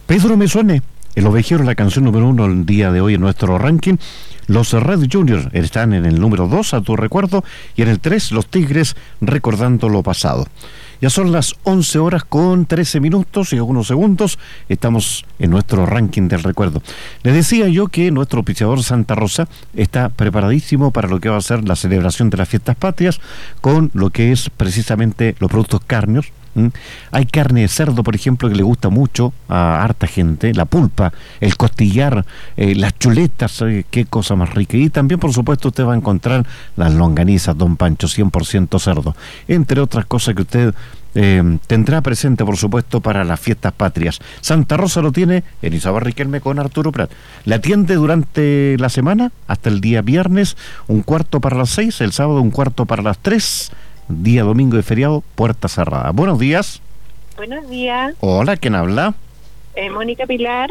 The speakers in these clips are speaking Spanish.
Pedro Mesones, el ovejero, la canción número 1 el día de hoy en nuestro ranking. Los Red Juniors están en el número 2, a tu recuerdo, y en el 3, los Tigres, recordando lo pasado. Ya son las 11 horas con 13 minutos y algunos segundos. Estamos en nuestro ranking del recuerdo. Les decía yo que nuestro auspiciador Santa Rosa está preparadísimo para lo que va a ser la celebración de las fiestas patrias con lo que es precisamente los productos cárneos. Hay carne de cerdo, por ejemplo, que le gusta mucho a harta gente, la pulpa, el costillar, las chuletas, qué cosa más rica. Y también, por supuesto, usted va a encontrar las longanizas Don Pancho, 100% cerdo, entre otras cosas que usted tendrá presente, por supuesto, para las fiestas patrias. Santa Rosa lo tiene en Isabel Riquelme con Arturo Prat. La atiende durante la semana hasta el día viernes, 1/4 para las 6, el sábado 1/4 para las 3, día domingo de feriado, puerta cerrada. Buenos días. Buenos días. Hola, ¿quién habla? Mónica Pilar.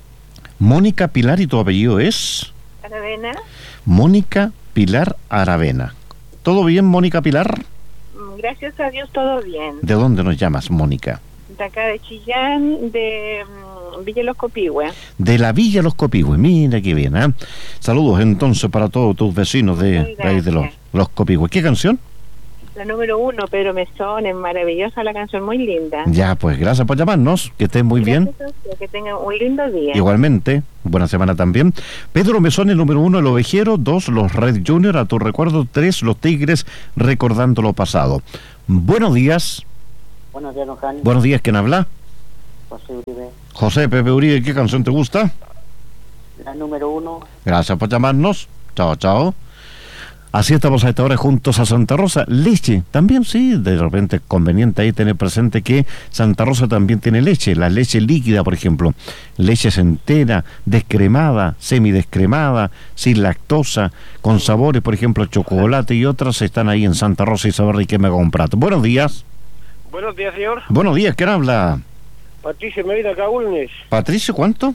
Mónica Pilar, ¿y tu apellido es? Aravena. Mónica Pilar Aravena. ¿Todo bien, Mónica Pilar? Gracias a Dios, todo bien. ¿De dónde nos llamas, Mónica? De acá de Chillán, de Villa Los Copihue. De la Villa Los Copihue, mira qué bien, ¿eh? Saludos entonces para todos tus vecinos de ahí de los Copihue. ¿Qué canción? La número 1, Pedro Mesones, maravillosa la canción, muy linda. Ya, pues gracias por llamarnos, que estén muy bien. Que tengan un lindo día. Igualmente, buena semana también. Pedro Mesones, número 1, el ovejero. 2, los Red Juniors, a tu recuerdo. 3, los Tigres, recordando lo pasado. Buenos días. Buenos días, don Jani. Buenos días, ¿quién habla? José Uribe. José Pepe Uribe, ¿qué canción te gusta? La número 1. Gracias por llamarnos. Chao, chao. Así estamos a esta hora juntos a Santa Rosa. Leche, también sí, de repente es conveniente ahí tener presente que Santa Rosa también tiene leche, la leche líquida, por ejemplo, leche entera, descremada, semidescremada, sin lactosa, con sabores, por ejemplo, chocolate y otras, están ahí en Santa Rosa y Isabel Riquelme con Prato. Buenos días. Buenos días, señor. Buenos días, ¿quién habla? Patricio Medina, acá, Bulnes. ¿Patricio cuánto?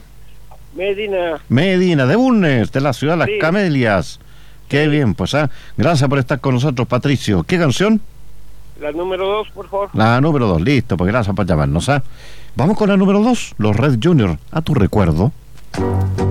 Medina, de Bulnes, de la ciudad de Las Sí. Camelias. Qué bien, pues, gracias por estar con nosotros, Patricio. ¿Qué canción? La número 2, por favor. La número 2, listo, pues gracias por llamarnos. Vamos con la número 2, los Red Juniors, a tu recuerdo.